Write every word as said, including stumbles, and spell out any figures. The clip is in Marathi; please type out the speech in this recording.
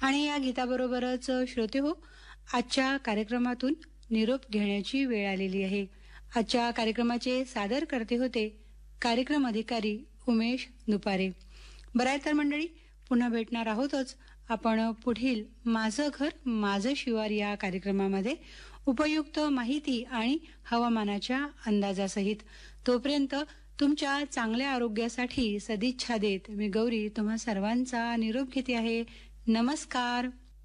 आणि या गीताबरोबरच श्रोते हो, आजच्या कार्यक्रमातून निरोप घेण्याची वेळ आलेली आहे. आजच्या कार्यक्रमाचे सादर करते होते कार्यक्रम अधिकारी उमेश दुपारे. बरं आहे तर मंडळी, पुन्हा भेटणार आहोतच आपण पुढील माझं घर माझं शिवार या कार्यक्रमामध्ये उपयुक्त माहिती आणि हवामानाच्या अंदाजासहित. तोपर्यंत तुमच्या चांगल्या आरोग्यासाठी सदिच्छा देत मी गौरी तुम्हा सर्वांचा निरोप घेते आहे. नमस्कार.